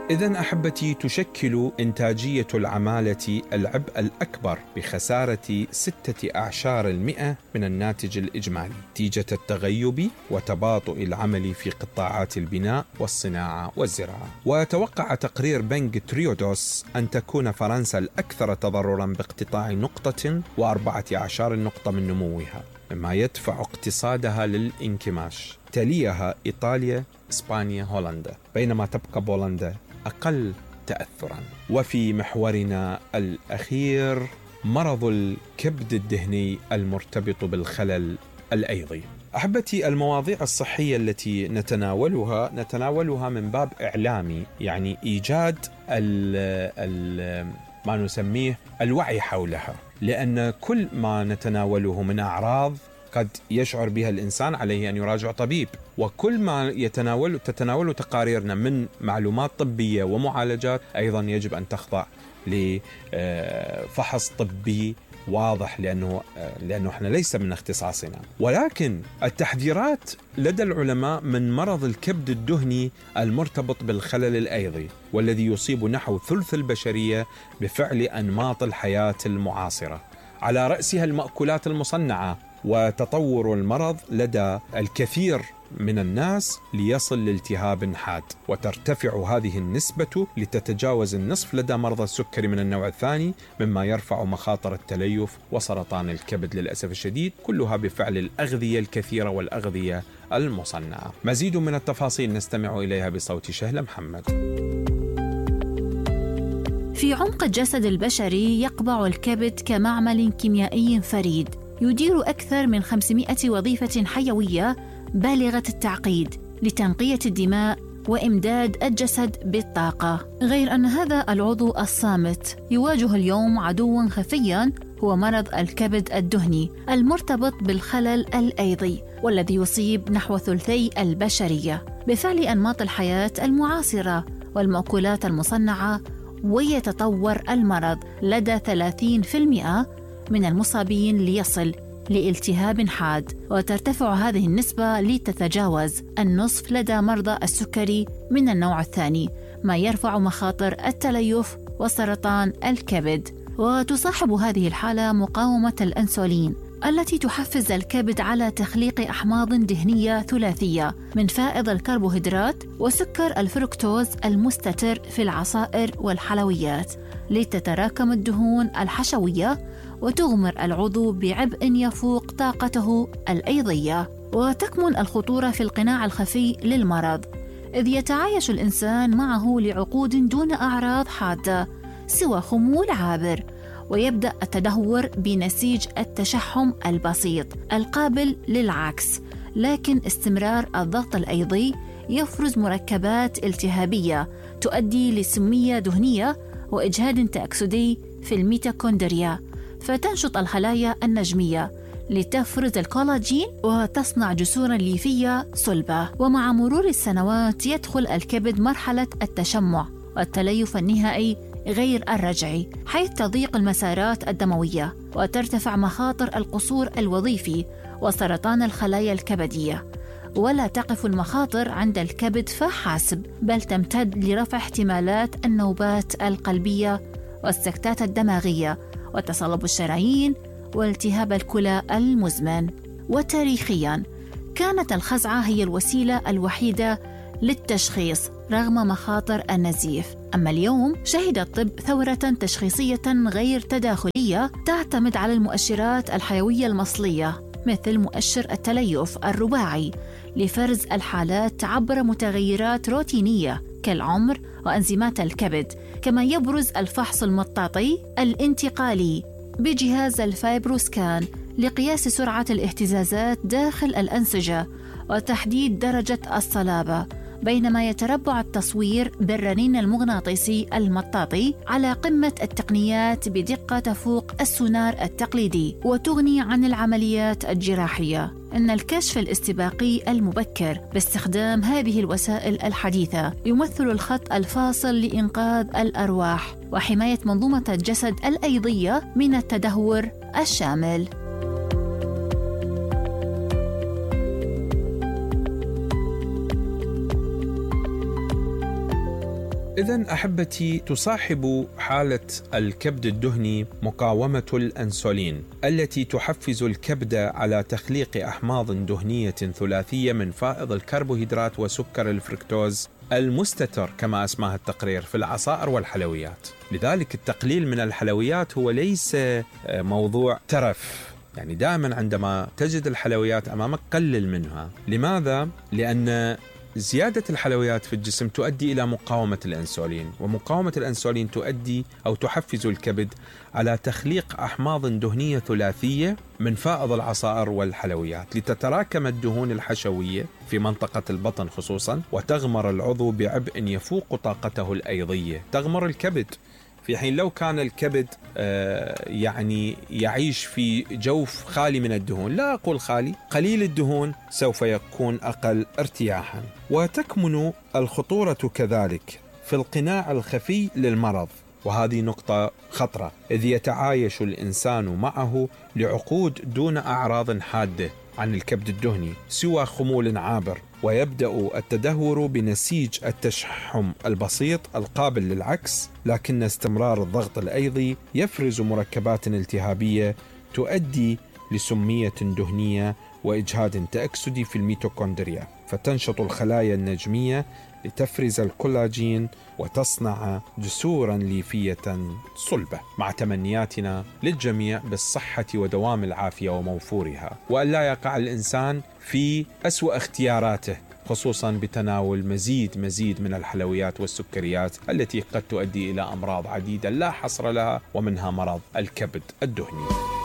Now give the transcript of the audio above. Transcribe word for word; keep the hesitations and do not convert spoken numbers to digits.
إذن أحبتي، تشكل إنتاجية العمالة العبء الأكبر بخسارة ستة أعشار المئة من الناتج الإجمالي نتيجة التغيب وتباطؤ العمل في قطاعات البناء والصناعة والزراعة. وتوقع تقرير بنك تريودوس أن تكون فرنسا الأكثر تضررا باقتطاع نقطة وأربعة عشر نقطة من نموها، مما يدفع اقتصادها للانكماش. تليها إيطاليا، إسبانيا، هولندا، بينما تبقى بولندا أقل تأثرا. وفي محورنا الأخير مرض الكبد الدهني المرتبط بالخلل الأيضي. أحبتي، المواضيع الصحية التي نتناولها نتناولها من باب إعلامي، يعني إيجاد ال ال ما نسميه الوعي حولها، لأن كل ما نتناوله من أعراض قد يشعر بها الإنسان عليه أن يراجع طبيب، وكل ما يتناول تتناول تقاريرنا من معلومات طبية ومعالجات أيضا يجب أن تخضع لفحص طبي واضح، لأنه لأنه احنا ليس من اختصاصنا. ولكن التحذيرات لدى العلماء من مرض الكبد الدهني المرتبط بالخلل الأيضي، والذي يصيب نحو ثلث البشرية بفعل أنماط الحياة المعاصرة، على رأسها المأكولات المصنعة، وتطور المرض لدى الكثير من الناس ليصل لالتهاب حاد، وترتفع هذه النسبة لتتجاوز النصف لدى مرضى السكري من النوع الثاني، مما يرفع مخاطر التليف وسرطان الكبد للأسف الشديد، كلها بفعل الأغذية الكثيرة والأغذية المصنعة. مزيد من التفاصيل نستمع إليها بصوت شهلة محمد. في عمق الجسد البشري يقبع الكبد كمعمل كيميائي فريد يدير أكثر من خمسمائة وظيفة حيوية بالغة التعقيد لتنقية الدماء وإمداد الجسد بالطاقة. غير أن هذا العضو الصامت يواجه اليوم عدواً خفياً هو مرض الكبد الدهني المرتبط بالخلل الأيضي، والذي يصيب نحو ثلثي البشرية بفعل أنماط الحياة المعاصرة والمأكولات المصنعة. ويتطور المرض لدى ثلاثين بالمئة من المصابين ليصل لالتهاب حاد، وترتفع هذه النسبة لتتجاوز النصف لدى مرضى السكري من النوع الثاني، ما يرفع مخاطر التليف وسرطان الكبد. وتصاحب هذه الحالة مقاومة الأنسولين التي تحفز الكبد على تخليق أحماض دهنية ثلاثية من فائض الكربوهيدرات وسكر الفركتوز المستتر في العصائر والحلويات، لتتراكم الدهون الحشوية وتغمر العضو بعبء يفوق طاقته الأيضية. وتكمن الخطورة في القناع الخفي للمرض، إذ يتعايش الإنسان معه لعقود دون أعراض حادة سوى خمول عابر، ويبدأ التدهور بنسيج التشحم البسيط القابل للعكس، لكن استمرار الضغط الأيضي يفرز مركبات التهابية تؤدي لسمية دهنية وإجهاد تأكسدي في الميتوكوندريا، فتنشط الخلايا النجمية لتفرز الكولاجين وتصنع جسورا ليفية صلبة. ومع مرور السنوات يدخل الكبد مرحلة التشمع والتليف النهائي غير الرجعي، حيث تضيق المسارات الدموية وترتفع مخاطر القصور الوظيفي وسرطان الخلايا الكبدية. ولا تقف المخاطر عند الكبد فحسب، بل تمتد لرفع احتمالات النوبات القلبية والسكتات الدماغية وتصلب الشرايين والتهاب الكلى المزمن. وتاريخياً كانت الخزعة هي الوسيلة الوحيدة للتشخيص رغم مخاطر النزيف. أما اليوم شهد الطب ثورة تشخيصية غير تداخلية تعتمد على المؤشرات الحيوية المصلية، مثل مؤشر التليف الرباعي لفرز الحالات عبر متغيرات روتينية كالعمر وأنزيمات الكبد، كما يبرز الفحص المطاطي الانتقالي بجهاز الفايبروسكان لقياس سرعة الاهتزازات داخل الأنسجة وتحديد درجة الصلابة، بينما يتربع التصوير بالرنين المغناطيسي المطاطي على قمة التقنيات بدقة تفوق السونار التقليدي وتغني عن العمليات الجراحية. إن الكشف الاستباقي المبكر باستخدام هذه الوسائل الحديثة يمثل الخط الفاصل لإنقاذ الأرواح وحماية منظومة الجسد الأيضية من التدهور الشامل. إذن أحبتي، تصاحب حالة الكبد الدهني مقاومة الأنسولين التي تحفز الكبد على تخليق أحماض دهنية ثلاثية من فائض الكربوهيدرات وسكر الفركتوز المستتر كما أسماه التقرير في العصائر والحلويات. لذلك التقليل من الحلويات هو ليس موضوع ترف، يعني دائما عندما تجد الحلويات أمامك قلل منها. لماذا؟ لأن زيادة الحلويات في الجسم تؤدي إلى مقاومة الأنسولين، ومقاومة الأنسولين تؤدي أو تحفز الكبد على تخليق أحماض دهنية ثلاثية من فائض العصائر والحلويات لتتراكم الدهون الحشوية في منطقة البطن خصوصا، وتغمر العضو بعبء يفوق طاقته الأيضية. تغمر الكبد، في حين لو كان الكبد آه يعني يعيش في جوف خالي من الدهون، لا أقول خالي، قليل الدهون، سوف يكون أقل ارتياحا. وتكمن الخطورة كذلك في القناع الخفي للمرض، وهذه نقطة خطرة، إذ يتعايش الإنسان معه لعقود دون أعراض حادة عن الكبد الدهني سوى خمول عابر، ويبدأ التدهور بنسيج التشحم البسيط القابل للعكس، لكن استمرار الضغط الأيضي يفرز مركبات التهابية تؤدي لسمية دهنية وإجهاد تأكسدي في الميتوكوندريا، فتنشط الخلايا النجمية لتفرز الكولاجين وتصنع جسورا ليفية صلبة. مع تمنياتنا للجميع بالصحة ودوام العافية وموفورها، وأن لا يقع الإنسان في أسوأ اختياراته، خصوصا بتناول مزيد مزيد من الحلويات والسكريات التي قد تؤدي إلى أمراض عديدة لا حصر لها، ومنها مرض الكبد الدهني.